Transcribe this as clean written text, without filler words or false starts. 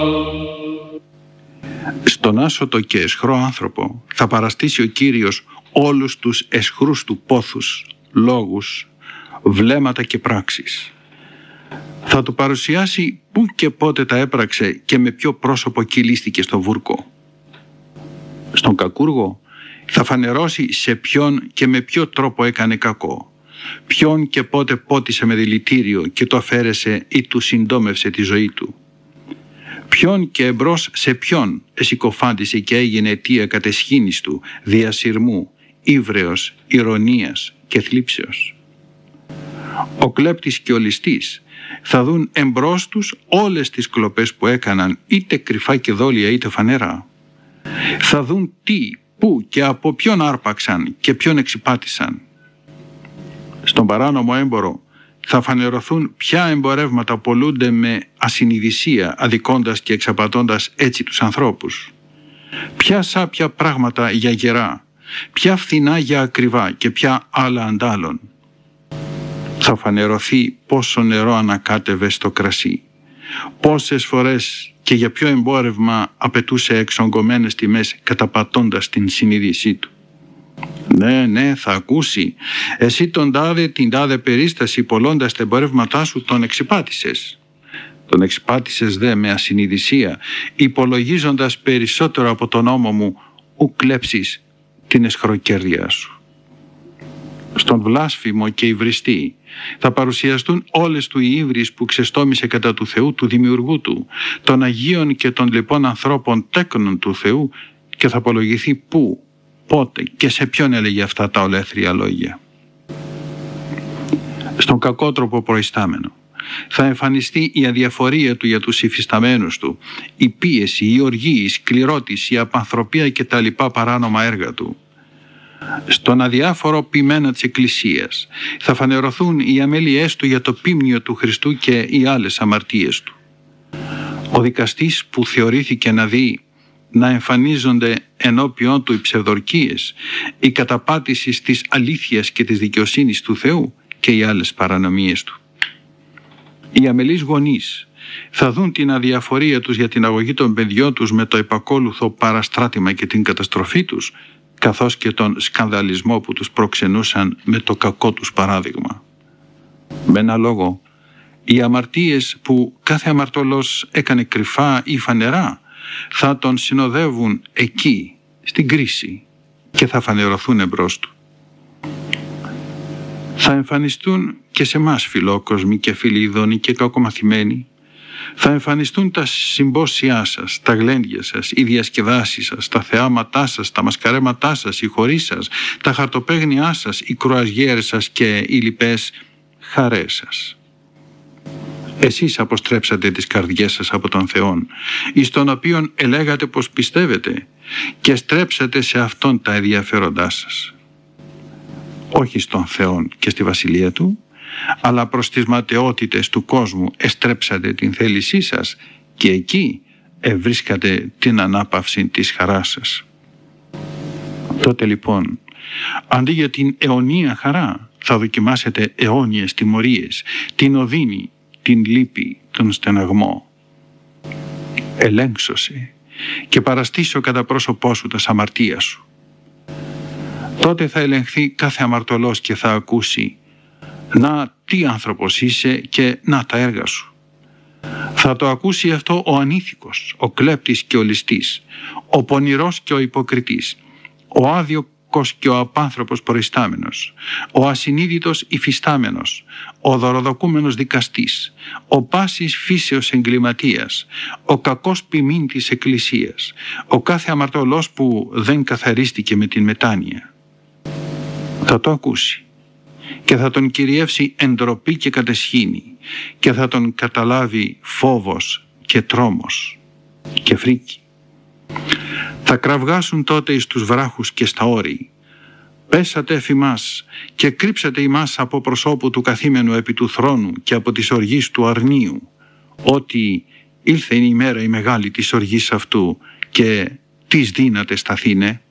Στον άσωτο και αισχρό άνθρωπο θα παραστήσει ο Κύριος όλους τους αισχρούς του πόθους, λόγους, βλέμματα και πράξεις. Θα του παρουσιάσει πού και πότε τα έπραξε και με ποιο πρόσωπο κυλίστηκε στο βούρκο. Στον κακούργο θα φανερώσει σε ποιον και με ποιο τρόπο έκανε κακό, ποιον και πότε πότισε με δηλητήριο και το αφαίρεσε ή του συντόμευσε τη ζωή του, ποιον και εμπρός σε ποιον εσυκοφάντησε και έγινε αιτία κατεσχήνης του, διασυρμού, ύβρεως, ηρωνίας και θλίψεως. Ο κλέπτης και ο ληστής θα δουν εμπρός τους όλες τις κλοπές που έκαναν, είτε κρυφά και δόλια είτε φανερά. Θα δουν τι, πού και από ποιον άρπαξαν και ποιον εξυπάτησαν. Στον παράνομο έμπορο θα φανερωθούν ποια εμπορεύματα πωλούνται με ασυνειδησία, αδικώντας και εξαπατώντας έτσι τους ανθρώπους. Ποια σάπια πράγματα για γερά, ποια φθηνά για ακριβά και ποια άλλα αντάλλων. Θα φανερωθεί πόσο νερό ανακάτευε στο κρασί, πόσες φορές και για ποιο εμπόρευμα απαιτούσε εξογκωμένες τιμές καταπατώντας την συνείδησή του. Ναι, θα ακούσει. Εσύ την τάδε περίσταση πωλώντας τα εμπορεύματά σου τον εξυπάτησες. Τον εξυπάτησες δε με ασυνειδησία, υπολογίζοντας περισσότερο από τον νόμο μου, ου κλέψεις την αισχροκέρδεια σου. Στον βλάσφημο και υβριστή θα παρουσιαστούν όλες του οι ύβρις που ξεστόμησε κατά του Θεού, του Δημιουργού του, των Αγίων και των λοιπών ανθρώπων τέκνων του Θεού, και θα απολογηθεί πού, πότε και σε ποιον έλεγε αυτά τα ολέθρια λόγια. Στον κακότροπο προϊστάμενο θα εμφανιστεί η αδιαφορία του για τους υφισταμένους του, η πίεση, η οργή, η σκληρότηση, η απανθρωπία και τα λοιπά παράνομα έργα του. Στον αδιάφορο ποιμένα της Εκκλησίας θα φανερωθούν οι αμέλειές του για το πίμνιο του Χριστού και οι άλλες αμαρτίες του. Ο δικαστής που θεωρήθηκε να δει να εμφανίζονται ενώπιον του οι ψευδορκίες, η καταπάτηση της αλήθειας και της δικαιοσύνης του Θεού και οι άλλες παρανομίες του. Οι αμελείς γονείς θα δουν την αδιαφορία τους για την αγωγή των παιδιών τους με το επακόλουθο παραστράτημα και την καταστροφή τους, καθώς και τον σκανδαλισμό που τους προξενούσαν με το κακό τους παράδειγμα. Με ένα λόγο, οι αμαρτίες που κάθε αμαρτωλός έκανε κρυφά ή φανερά θα τον συνοδεύουν εκεί, στην κρίση, και θα φανερωθούν εμπρός του. Θα εμφανιστούν και σε μας φιλόκοσμοι και φιλίδωνοι και κακομαθημένοι. Θα εμφανιστούν τα συμπόσια σας, τα γλέντια σας, οι διασκεδάσεις σας, τα θεάματά σας, τα μασκαρέματά σας, οι χωρείς σας, τα χαρτοπαίγνιά σας, οι κρουαζιέρες σας και οι λοιπές χαρές σας. Εσείς αποστρέψατε τις καρδιές σας από τον Θεόν, εις τον οποίον ελέγατε πως πιστεύετε, και στρέψατε σε Αυτόν τα ενδιαφέροντά σας. Όχι στον Θεόν και στη βασιλεία Του, αλλά προς τις ματαιότητες του κόσμου εστρέψατε την θέλησή σας και εκεί ευρίσκατε την ανάπαυση της χαράς σας. Τότε λοιπόν, αντί για την αιωνία χαρά, θα δοκιμάσετε αιώνιες τιμωρίες, την οδύνη, την λύπη, τον στεναγμό. Ελέγξωσε και παραστήσω κατά πρόσωπό σου τα αμαρτία σου. Τότε θα ελεγχθεί κάθε αμαρτωλός και θα ακούσει, να τι άνθρωπος είσαι και να τα έργα σου. Θα το ακούσει αυτό ο ανήθικος, ο κλέπτης και ο ληστής, ο πονηρός και ο υποκριτής, ο άδικος και ο απάνθρωπος προϊστάμενος, ο ασυνείδητος υφιστάμενος, ο δωροδοκούμενος δικαστής, ο πάσης φύσεως εγκληματίας, ο κακός ποιμήν της Εκκλησίας, ο κάθε αμαρτωλός που δεν καθαρίστηκε με την μετάνοια. Θα το ακούσει και θα τον κυριεύσει εντροπή και κατεσχήνη και θα τον καταλάβει φόβος και τρόμος και φρίκη. Θα κραυγάσουν τότε εις τους βράχους και στα όρη, πέσατε εφημάς και κρύψατε ημάς από προσώπου του καθήμενου επί του θρόνου και από της οργής του αρνίου, ότι ήλθε η ημέρα η μεγάλη της οργής αυτού και τις δύνατε σταθήνε.